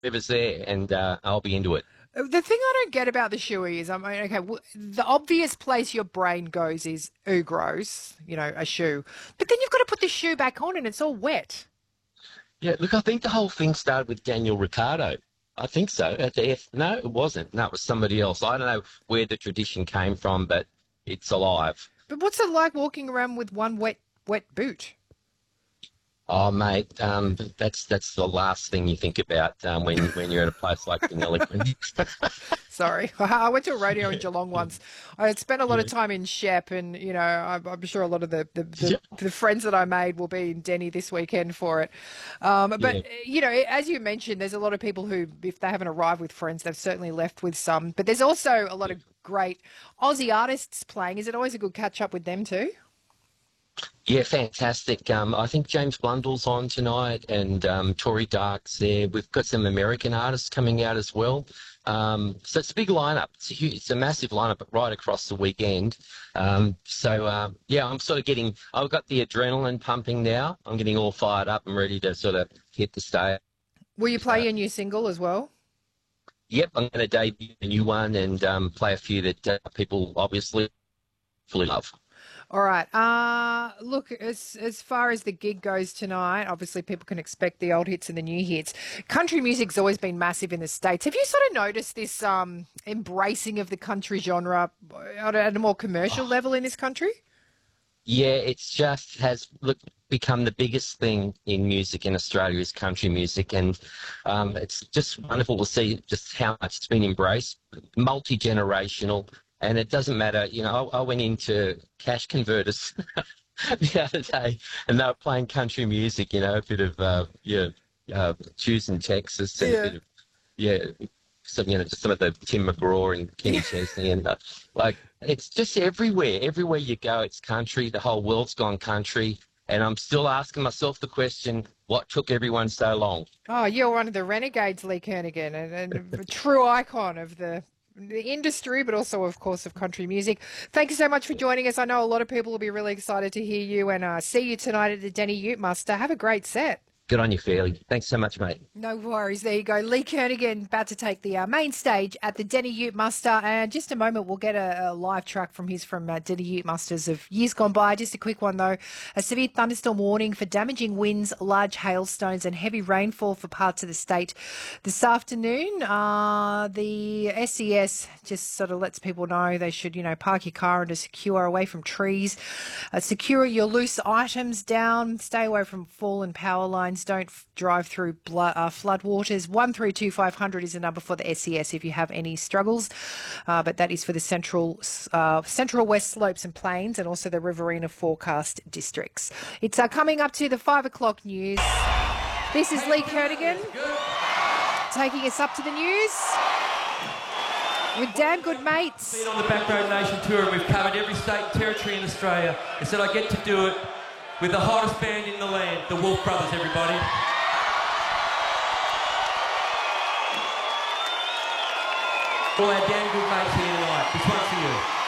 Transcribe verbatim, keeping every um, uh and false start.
whoever's there, and uh, I'll be into it. The thing I don't get about the shoey is, I mean, okay, w- the obvious place your brain goes is, ooh, gross, you know, a shoe. But then you've got to put the shoe back on and it's all wet. Yeah, look, I think the whole thing started with Daniel Ricciardo. I think so. At the F, no, it wasn't. No, it was somebody else. I don't know where the tradition came from, but it's alive. But what's it like walking around with one wet, wet boot? Oh, mate, um, that's that's the last thing you think about um, when when you're at a place like Deniliquin. Sorry, I went to a rodeo in Geelong Yeah, once. I had spent a lot yeah, of time in Shep, and you know, I'm, I'm sure a lot of the, the, the, yeah, the friends that I made will be in Denny this weekend for it. Um, yeah. but you know, as you mentioned, there's a lot of people who, if they haven't arrived with friends, they've certainly left with some. But there's also a lot of great Aussie artists playing. Is it always a good catch up with them too? Yeah, fantastic. Um, I think James Blundell's on tonight, and um, Tory Dark's there. We've got some American artists coming out as well. Um, so it's a big lineup. It's a, huge, it's a massive lineup right across the weekend. Um, so uh, yeah, I'm sort of getting. I've got the adrenaline pumping now. I'm getting all fired up. I'm ready to sort of hit the stage. Will you play Uh, your new single as well? yep, I'm going to debut a new one and um, play a few that uh, people obviously fully love. All right. Uh, look, as as far as the gig goes tonight, obviously people can expect the old hits and the new hits. Country music's always been massive in the States. Have you sort of noticed this um, embracing of the country genre at a at a more commercial level in this country? Yeah, it's just has look become the biggest thing in music in Australia is country music, and um, it's just wonderful to see just how much it's been embraced, multi generational, and it doesn't matter. You know, I, I went into cash converters the other day, and they were playing country music. You know, a bit of uh, yeah, uh, choosing Texas and a Yeah. bit of yeah, some you know just some of the Tim McGraw and Kenny Chesney and uh, like it's just everywhere. Everywhere you go, it's country. The whole world's gone country, and I'm still asking myself the question: what took everyone so long? Oh, you're one of the renegades, Lee Kernaghan, and, and a true icon of the the industry, but also, of course, of country music. Thank you so much for joining us. I know a lot of people will be really excited to hear you and uh, see you tonight at the Denny Ute Muster. Have a great set. Good on you, Fairley. Thanks so much, mate. No worries. There you go. Lee Kernaghan about to take the uh, main stage at the Denny Ute Muster. And just a moment, we'll get a, a live track from his from uh, Denny Ute Musters of years gone by. Just a quick one, though. A severe thunderstorm warning for damaging winds, large hailstones and heavy rainfall for parts of the state this afternoon. Uh, the S E S just sort of lets people know they should, you know, park your car under secure away from trees. Uh, secure your loose items down. Stay away from fallen power lines. Don't f- drive through blood, uh, flood waters. one three two five hundred is the number for the S E S if you have any struggles. Uh, but that is for the central uh, central west slopes and plains and also the Riverina forecast districts. It's uh, coming up to the five o'clock news. This is Lee Kernaghan taking us up to the news with Dan Goodmates. Been on the Backroad Nation tour and we've covered every state and territory in Australia. I said I get to do it with the hottest band in the land, the Wolf Brothers, everybody. All our damn good mates here tonight. This one's for you.